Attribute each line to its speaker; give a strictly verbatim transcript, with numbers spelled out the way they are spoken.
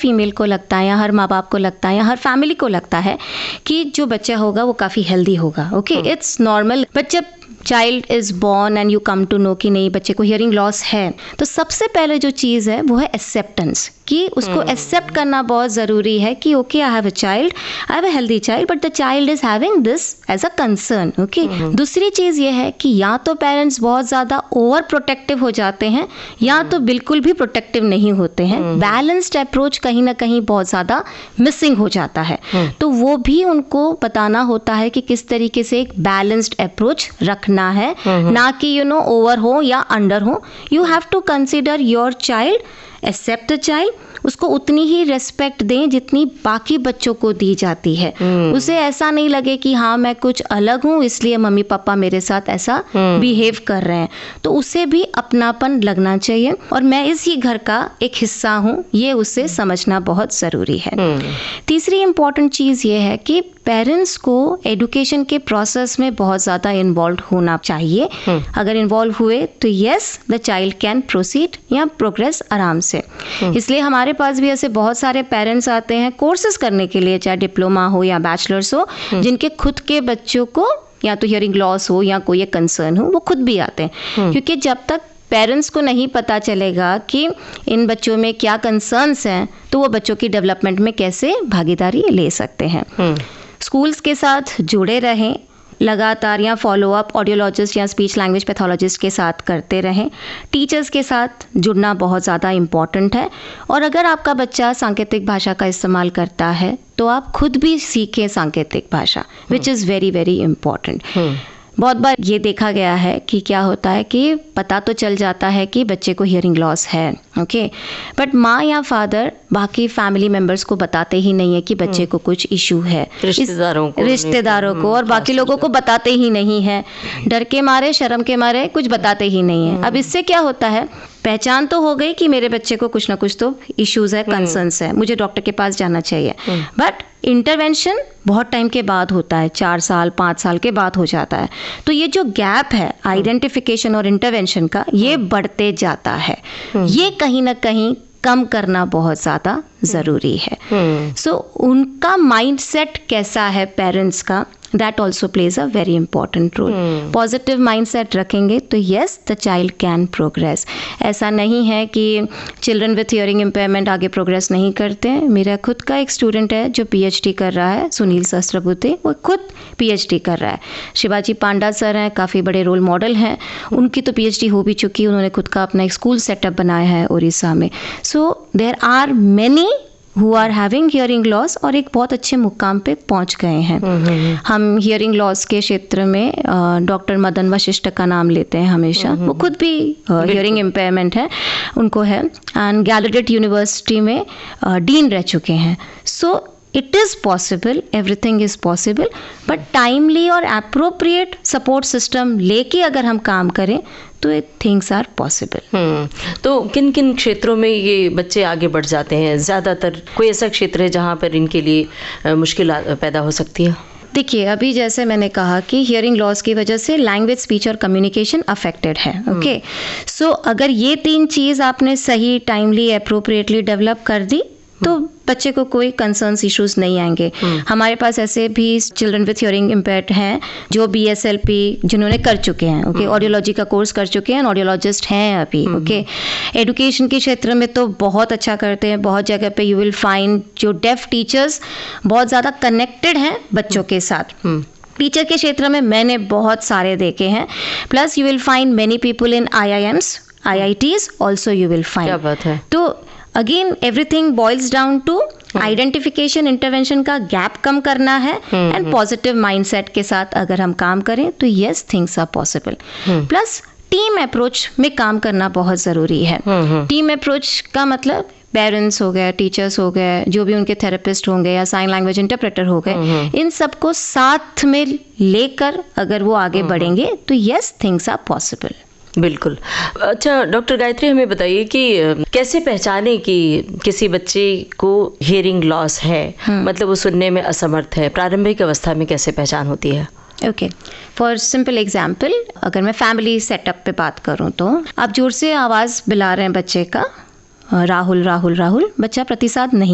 Speaker 1: Female को लगता है या हर माँ बाप को लगता है या हर फैमिली को लगता है कि जो बच्चा होगा वो काफ़ी हेल्दी होगा। Okay, it's normal. बट जब child is born and you come to know कि नहीं बच्चे को हियरिंग लॉस है, तो सबसे पहले जो चीज़ है वो है एक्सेप्टेंस, कि उसको एक्सेप्ट hmm. करना बहुत ज़रूरी है कि okay I have a child, I have a healthy child, but the child is having this as a concern. Okay, दूसरी चीज़ ये है कि या तो पेरेंट्स बहुत ज़्यादा ओवर प्रोटेक्टिव हो जाते हैं या hmm. तो बिल्कुल भी प्रोटेक्टिव नहीं होते हैं। Balanced hmm. अप्रोच कहीं ना कहीं बहुत ज़्यादा मिसिंग हो जाता है। hmm. तो वो भी उनको बताना होता है कि किस तरीके से एक बैलेंस्ड अप्रोच रखना है, hmm. ना कि यू नो ओवर हो या अंडर हो। You have to consider your child, accept the child, उसको उतनी ही रेस्पेक्ट दें जितनी बाकी बच्चों को दी जाती है। hmm. उसे ऐसा नहीं लगे कि हाँ मैं कुछ अलग हूँ इसलिए मम्मी पापा मेरे साथ ऐसा hmm. बिहेव कर रहे हैं, तो उसे भी अपनापन लगना चाहिए और मैं इसी घर का एक हिस्सा हूँ, ये उसे समझना बहुत ज़रूरी है। hmm. तीसरी इम्पॉर्टेंट चीज़ ये है कि पेरेंट्स को एजुकेशन के प्रोसेस में बहुत ज़्यादा इन्वॉल्व होना चाहिए। hmm. अगर इन्वॉल्व हुए तो yes the child can proceed या प्रोग्रेस आराम से। hmm. इसलिए हमारे पास भी ऐसे बहुत सारे पेरेंट्स आते हैं कोर्सेज करने के लिए, चाहे डिप्लोमा हो या बैचलर्स हो, hmm. जिनके खुद के बच्चों को या तो हियरिंग लॉस हो या कोई कंसर्न हो, वो खुद भी आते हैं। hmm. क्योंकि जब तक पेरेंट्स को नहीं पता चलेगा कि इन बच्चों में क्या कंसर्न्स हैं, तो वो बच्चों की डेवलपमेंट में कैसे भागीदारी ले सकते हैं। hmm. स्कूल्स के साथ जुड़े रहें, लगातार या फॉलो अप ऑडियोलॉजिस्ट या स्पीच लैंग्वेज पैथोलॉजिस्ट के साथ करते रहें। टीचर्स के साथ जुड़ना बहुत ज़्यादा इम्पॉर्टेंट है। और अगर आपका बच्चा सांकेतिक भाषा का इस्तेमाल करता है तो आप खुद भी सीखें सांकेतिक भाषा, which is very very important. बहुत बार ये देखा गया है कि क्या होता है कि पता तो चल जाता है कि बच्चे को हियरिंग लॉस है, ओके, बट माँ या फादर बाकी फैमिली मेंबर्स को बताते ही नहीं है कि बच्चे को कुछ इशू है,
Speaker 2: रिश्तेदारों को
Speaker 1: रिश्तेदारों को और बाकी लोगों को बताते ही नहीं है, डर के मारे शर्म के मारे कुछ बताते ही नहीं है। अब इससे क्या होता है, पहचान तो हो गई कि मेरे बच्चे को कुछ ना कुछ तो इश्यूज है, कंसर्न्स है, मुझे डॉक्टर के पास जाना चाहिए, बट इंटरवेंशन बहुत टाइम के बाद होता है, चार साल पाँच साल के बाद हो जाता है। तो ये जो गैप है आइडेंटिफिकेशन और इंटरवेंशन का, ये बढ़ते जाता है। ये कहीं ना कहीं कम करना बहुत ज़्यादा ज़रूरी है। सो so, उनका माइंडसेट कैसा है पेरेंट्स का, that also plays a very important role. Positive mindset रखेंगे तो yes the child can progress. ऐसा नहीं है कि चिल्ड्रन विथ हियरिंग इम्पेयरमेंट आगे प्रोग्रेस नहीं करते हैं। मेरा खुद का एक स्टूडेंट है जो पीएचडी कर रहा है, सुनील सहस्त्रबुद्धे, वो खुद पीएचडी कर रहा है। शिवाजी पांडा सर हैं, काफ़ी बड़े रोल मॉडल हैं, उनकी तो पीएचडी हो भी चुकी, उन्होंने खुद का अपना एक स्कूल सेटअप बनाया है उड़ीसा में। So there are many who are having hearing loss और एक बहुत अच्छे मुकाम पे पहुंच गए हैं। हम हियरिंग लॉस के क्षेत्र में डॉक्टर मदन वशिष्ठ का नाम लेते हैं हमेशा, वो खुद भी हियरिंग इम्पेयरमेंट है, उनको है, एंड गैलाडेट यूनिवर्सिटी में डीन रह चुके हैं। So it is possible, everything is possible, but timely और अप्रोप्रिएट सपोर्ट सिस्टम लेके अगर हम काम करें तो थिंग्स आर पॉसिबल।
Speaker 2: तो किन किन क्षेत्रों में ये बच्चे आगे बढ़ जाते हैं? ज़्यादातर कोई ऐसा क्षेत्र है जहाँ पर इनके लिए मुश्किल पैदा हो सकती है?
Speaker 1: देखिए, अभी जैसे मैंने कहा कि हियरिंग लॉस की वजह से लैंग्वेज, स्पीच और कम्युनिकेशन अफेक्टेड है, ओके। सो अगर ये तीन चीज़ आपने सही, टाइमली, अप्रोप्रिएटली डेवलप कर दी तो बच्चे को कोई कंसर्न्स इश्यूज नहीं आएंगे। हमारे पास ऐसे भी चिल्ड्रन विथ हियरिंग इम्पेयर्ड हैं जो बी एस एल पी जिन्होंने कर चुके हैं, ओके, ऑडियोलॉजी का कोर्स कर चुके हैं, ऑडियोलॉजिस्ट हैं अभी, ओके। एजुकेशन के क्षेत्र में तो बहुत अच्छा करते हैं, बहुत जगह पे यू विल फाइंड जो डेफ टीचर्स बहुत ज़्यादा कनेक्टेड हैं बच्चों के साथ। टीचर के क्षेत्र में मैंने बहुत सारे देखे हैं, plus you will find many people in I I AIIMS, I I Ts also you will find.
Speaker 2: क्या बात है।
Speaker 1: तो again everything boils down to identification, intervention का गैप कम करना है, एंड पॉजिटिव माइंडसेट के साथ अगर हम काम करें तो yes things are possible. Plus team approach में काम करना बहुत ज़रूरी है। टीम अप्रोच का मतलब पेरेंट्स हो गए, टीचर्स हो गए, जो भी उनके थेरेपिस्ट होंगे या साइन लैंग्वेज इंटरप्रेटर हो गए, इन सबको साथ में लेकर अगर वो आगे बढ़ेंगे तो यस थिंग्स आर पॉसिबल।
Speaker 2: बिल्कुल। अच्छा डॉक्टर गायत्री, हमें बताइए कि कैसे पहचाने कि किसी बच्चे को हियरिंग लॉस है, मतलब वो सुनने में असमर्थ है, प्रारंभिक अवस्था में कैसे पहचान होती है?
Speaker 1: ओके, फॉर सिंपल एग्जाम्पल, अगर मैं फैमिली सेटअप पे बात करूँ तो आप जोर से आवाज़ बुला रहे हैं बच्चे का, राहुल राहुल राहुल, बच्चा प्रतिसाद नहीं